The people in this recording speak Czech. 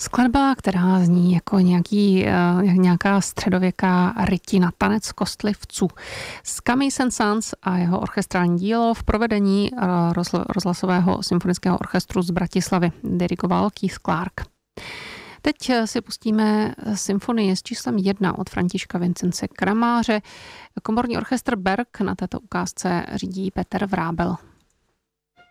Skladba, která zní jako nějaká středověká rytina, tanec kostlivců. Z Camille Saint-Saëns a jeho orchestrální dílo v provedení rozhlasového symfonického orchestru z Bratislavy dirigoval Keith Clark. Teď si pustíme symfonii s číslem 1 od Františka Vincence Kramáře. Komorní orchestr Berg na této ukázce řídí Petr Vrábel.